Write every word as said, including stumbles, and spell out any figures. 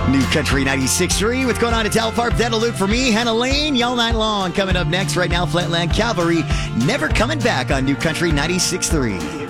New Country ninety-six point three. What's going on at Talparp? That'll loop for me, Hannah Lane, Y'all Night Long. Coming up next right now, Flatland Cavalry. Never coming back on New Country ninety-six point three.